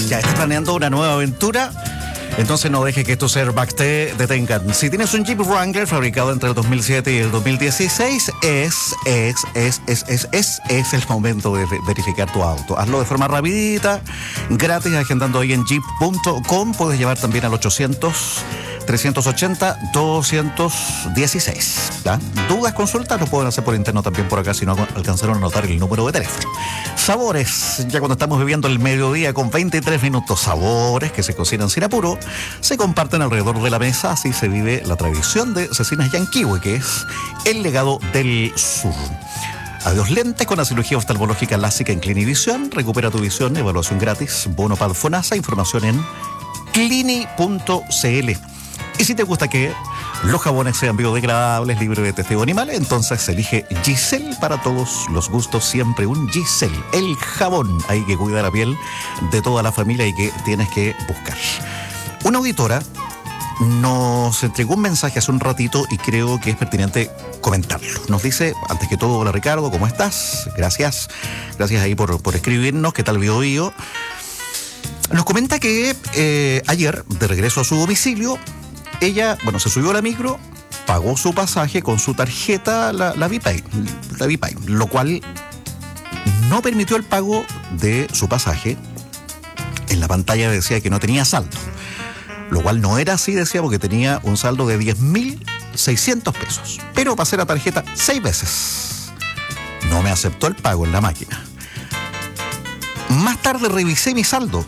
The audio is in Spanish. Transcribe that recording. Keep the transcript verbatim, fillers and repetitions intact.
Ya estás planeando una nueva aventura, entonces no dejes que estos airbags te detengan. Si tienes un Jeep Wrangler fabricado entre el dos mil siete y el dos mil dieciséis, es, es, es, es, es, es, es el momento de verificar tu auto. Hazlo de forma rapidita, gratis, agendando ahí en jeep punto com. Puedes llevar también al ochocientos, trescientos ochenta, doscientos dieciséis. ¿Ya? Dudas, consultas, lo pueden hacer por interno también por acá si no alcanzaron a anotar el número de teléfono. Sabores, ya cuando estamos viviendo el mediodía con veintitrés minutos, sabores que se cocinan sin apuro, se comparten alrededor de la mesa, así se vive la tradición de Cecinas Yanquihue, que es el legado del sur. Adiós lentes con la cirugía oftalmológica lásica en Clinivisión. Recupera tu visión, evaluación gratis, bono P A D FONASA, información en clini punto c l. Y si te gusta que los jabones sean biodegradables, libres de testeo animal, entonces elige Giselle para todos los gustos, siempre un Giselle, el jabón. Hay que cuidar la piel de toda la familia y que tienes que buscar. Una auditora nos entregó un mensaje hace un ratito y creo que es pertinente comentarlo. Nos dice, antes que todo, hola Ricardo, ¿cómo estás? Gracias, gracias ahí por, por escribirnos, ¿qué tal Bio Bio? Nos comenta que eh, ayer, de regreso a su domicilio, ella, bueno, se subió a la micro, pagó su pasaje con su tarjeta, la, la ViPay, la ViPay, lo cual no permitió el pago de su pasaje. En la pantalla decía que no tenía saldo, lo cual no era así, decía, porque tenía un saldo de diez mil seiscientos pesos. Pero pasé la tarjeta seis veces. No me aceptó el pago en la máquina. Más tarde revisé mi saldo